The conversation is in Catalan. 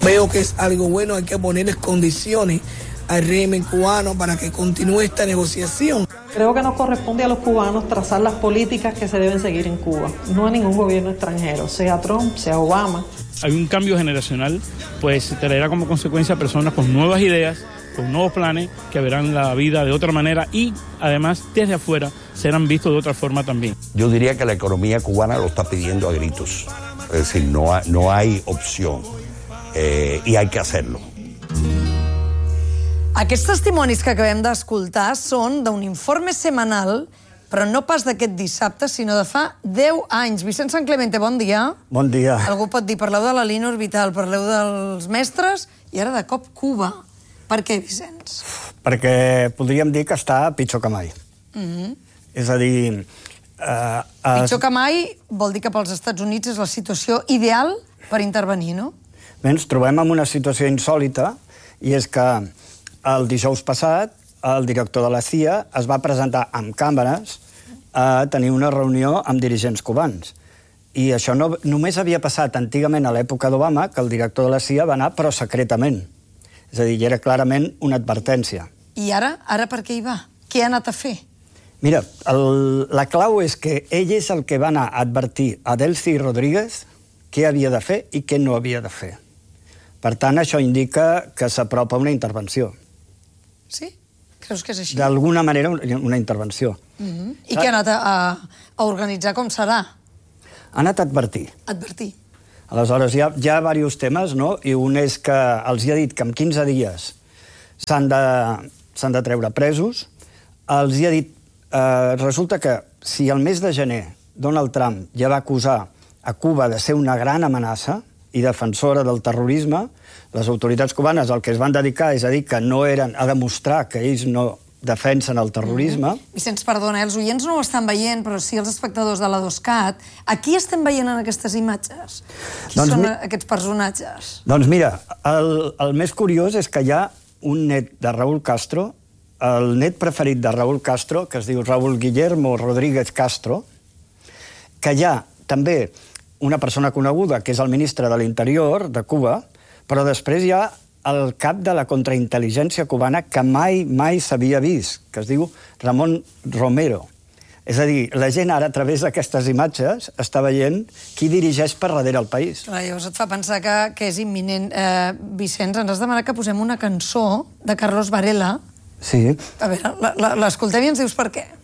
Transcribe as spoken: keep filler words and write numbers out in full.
Veo que es algo bueno, hay que ponerles condiciones al régimen cubano para que continúe esta negociación. Creo que nos corresponde a los cubanos trazar las políticas que se deben seguir en Cuba, no a ningún gobierno extranjero, sea Trump, sea Obama. Hay un cambio generacional, pues traerá como consecuencia personas con nuevas ideas, con nuevos planes, que verán la vida de otra manera y además desde afuera serán vistos de otra forma también. Yo diría que la economía cubana lo está pidiendo a gritos, es decir, no, ha, no hay opción eh, y hay que hacerlo. Aquests testimonis que acabem d'escoltar són d'un informe setmanal, però no pas d'aquest dissabte, sinó de fa deu anys. Vicent Sanclemente, bon dia. Bon dia. Algú pot dir, parleu de la línia orbital, parleu dels mestres, i ara de cop Cuba. Per què, Vicenç? Perquè podríem dir que està pitjor que mai. Mm-hmm. És a dir... Eh, pitjor que mai vol dir que pels Estats Units és la situació ideal per intervenir, no? Bé, ens trobem en una situació insòlita, i és que el dijous passat el director de la C I A es va presentar amb càmeres a tenir una reunió amb dirigents cubans. I això no, només havia passat antigament a l'època d'Obama, que el director de la C I A va anar, però secretament. És a dir, era clarament una advertència. I ara? Ara per què hi va? Què ha anat a fer? Mira, el, la clau és que ell és el que va anar a advertir a Delcy Rodríguez què havia de fer i què no havia de fer. Per tant, això indica que s'apropa una intervenció. Sí? Creus que és així? D'alguna manera, una intervenció. Mm-hmm. I què ha anat a, a, a organitzar? Com serà? Ha anat a advertir. Advertir. Aleshores, hi ha, hi ha diversos temes, no? I un és que els hi ha dit que en quinze dies s'han de, s'han de treure presos. Els hi ha dit... Eh, resulta que si el mes de gener Donald Trump ja va acusar a Cuba de ser una gran amenaça i defensora del terrorisme, les autoritats cubanes el que es van dedicar és a dir que no eren a demostrar que ells no defensen el terrorisme. Mm-hmm. Vicenç, perdona, els oients no ho estan veient, però sí els espectadors de la Doscat. A qui estem veient en aquestes imatges? Qui doncs són mi... aquests personatges? Doncs mira, el, el més curiós és que hi ha un net de Raúl Castro, el net preferit de Raúl Castro, que es diu Raúl Guillermo Rodríguez Castro, que hi ha també una persona coneguda, que és el ministre de l'Interior de Cuba, però després hi ha el cap de la contraintel·ligència cubana que mai, mai s'havia vist, que es diu Ramon Romero. És a dir, la gent ara, a través d'aquestes imatges, està veient qui dirigeix per darrere el país. Clar, llavors et fa pensar que, que és imminent. Eh, Vicenç, ens has demanat que posem una cançó de Carlos Varela. Sí. A veure, l'escoltem i ens dius per què.